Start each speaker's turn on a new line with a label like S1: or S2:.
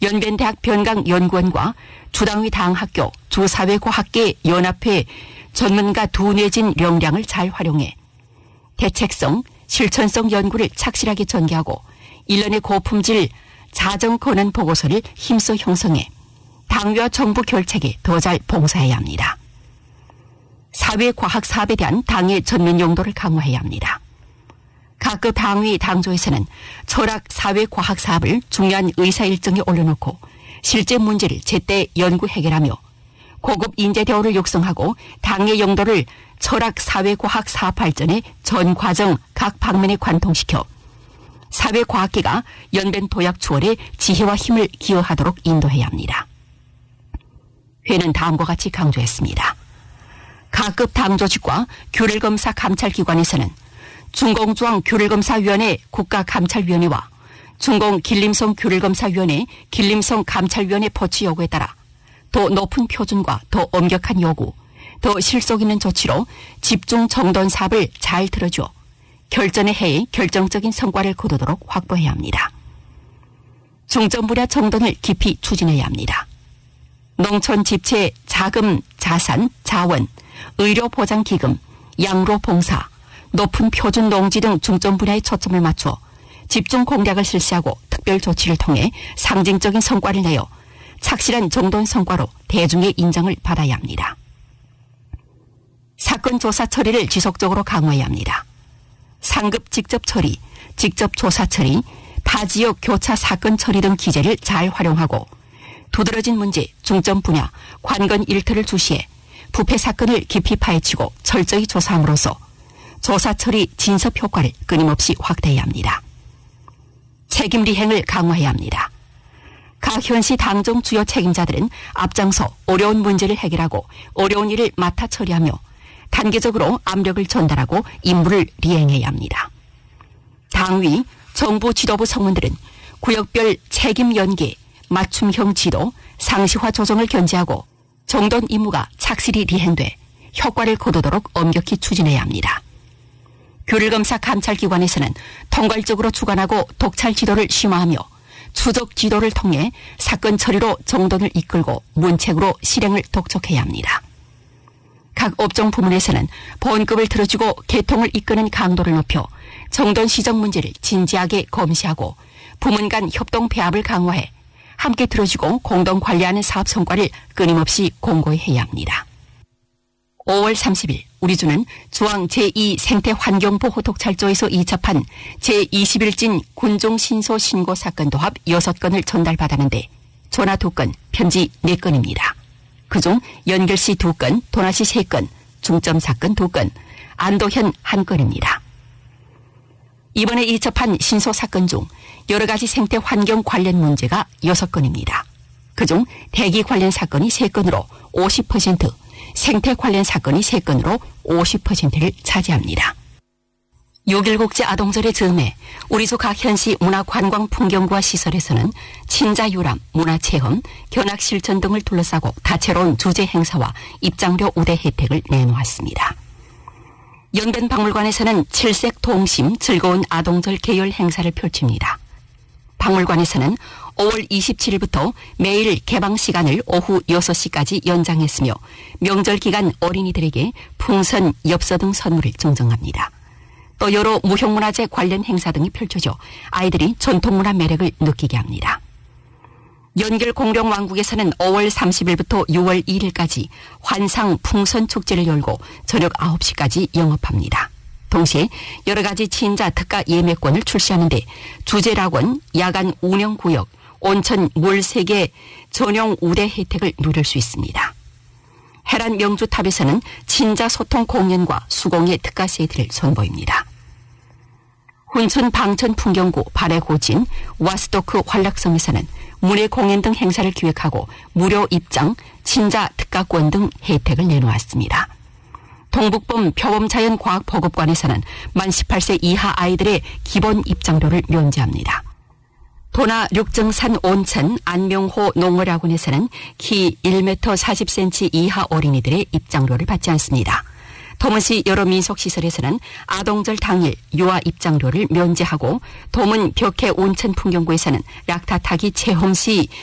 S1: 연변대학 변강연구원과 주당위 당학교, 주사회과학계 연합회 전문가 두 내진 역량을 잘 활용해 대책성, 실천성 연구를 착실하게 전개하고 1년의 고품질 자정 권한 보고서를 힘써 형성해 당위와 정부 결책에 더 잘 봉사해야 합니다. 사회과학 사업에 대한 당의 전면 용도를 강화해야 합니다. 각급 당위 당조에서는 철학 사회과학 사업을 중요한 의사 일정에 올려놓고 실제 문제를 제때 연구 해결하며 고급 인재 대우를 육성하고 당의 용도를 철학 사회과학 사업 발전의 전 과정 각 방면에 관통시켜 사회과학계가 연변 도약 추월에 지혜와 힘을 기여하도록 인도해야 합니다. 회는 다음과 같이 강조했습니다. 각급 당 조직과 규율검사 감찰기관에서는 중공중앙규율검사위원회 국가감찰위원회와 중공길림성 규율검사위원회 길림성 감찰위원회 법치 요구에 따라 더 높은 표준과 더 엄격한 요구, 더 실속 있는 조치로 집중 정돈 사업을 잘 들어주어 결전의 해에 결정적인 성과를 거두도록 확보해야 합니다. 중점 분야 정돈을 깊이 추진해야 합니다. 농촌 집체 자금, 자산, 자원, 의료보장기금, 양로봉사, 높은 표준 농지 등 중점 분야에 초점을 맞춰 집중 공략을 실시하고 특별 조치를 통해 상징적인 성과를 내어 착실한 정돈 성과로 대중의 인정을 받아야 합니다. 사건 조사 처리를 지속적으로 강화해야 합니다. 상급 직접 처리, 직접 조사 처리, 타지역 교차 사건 처리 등 기제를 잘 활용하고 두드러진 문제, 중점 분야, 관건 일터를 주시해 부패 사건을 깊이 파헤치고 철저히 조사함으로써 조사 처리 진섭 효과를 끊임없이 확대해야 합니다. 책임 리행을 강화해야 합니다. 각 현시 당정 주요 책임자들은 앞장서 어려운 문제를 해결하고 어려운 일을 맡아 처리하며 단계적으로 압력을 전달하고 임무를 리행해야 합니다. 당위, 정부 지도부 성문들은 구역별 책임 연계, 맞춤형 지도, 상시화 조정을 견제하고 정돈 임무가 착실히 리행돼 효과를 거두도록 엄격히 추진해야 합니다. 규율검사 감찰기관에서는 통괄적으로 주관하고 독찰 지도를 심화하며 추적 지도를 통해 사건 처리로 정돈을 이끌고 문책으로 실행을 독촉해야 합니다. 각 업종 부문에서는 본급을 들어주고 개통을 이끄는 강도를 높여 정돈 시정 문제를 진지하게 검시하고 부문 간 협동 배합을 강화해 함께 들어주고 공동 관리하는 사업 성과를 끊임없이 공고해야 합니다. 5월 30일 우리주는 중앙 제2생태환경보호 독찰조에서 이첩한 제21진 군종신소 신고 사건 도합 6건을 전달받았는데 전화 2건, 편지 4건입니다. 그중 연결시 2건, 도나시 3건, 중점 사건 2건, 안도현 1건입니다. 이번에 이첩한 신소 사건 중 여러 가지 생태 환경 관련 문제가 6건입니다. 그중 대기 관련 사건이 3건으로 50%, 생태 관련 사건이 3건으로 50%를 차지합니다. 6.1국제 아동절의 즈음에 우리소 각 현시 문화관광풍경구와 시설에서는 친자유람, 문화체험, 견학실천 등을 둘러싸고 다채로운 주제 행사와 입장료 우대 혜택을 내놓았습니다. 연변박물관에서는 칠색 동심 즐거운 아동절 계열 행사를 펼칩니다. 박물관에서는 5월 27일부터 매일 개방 시간을 오후 6시까지 연장했으며 명절 기간 어린이들에게 풍선, 엽서 등 선물을 증정합니다. 또 여러 무형문화재 관련 행사 등이 펼쳐져 아이들이 전통문화 매력을 느끼게 합니다. 연결 공룡왕국에서는 5월 30일부터 6월 2일까지 환상 풍선 축제를 열고 저녁 9시까지 영업합니다. 동시에 여러 가지 친자 특가 예매권을 출시하는데 주제락원, 야간 운영구역, 온천 물세계 전용 우대 혜택을 누릴 수 있습니다. 해란 명주탑에서는 친자 소통 공연과 수공예 특가 세트를 선보입니다. 훈천 방천 풍경구 발해고진 와스도크 환락성에서는 문예 공연 등 행사를 기획하고 무료 입장, 친자 특가권 등 혜택을 내놓았습니다. 동북범 표범자연과학보급관에서는 만 18세 이하 아이들의 기본 입장료를 면제합니다. 도나 륙정산 온천 안명호 농어학원에서는 키 1m 40cm 이하 어린이들의 입장료를 받지 않습니다. 도문시 여러 민속시설에서는 아동절 당일 유아 입장료를 면제하고 도문 벽해 온천 풍경구에서는 락타 타기 체험 시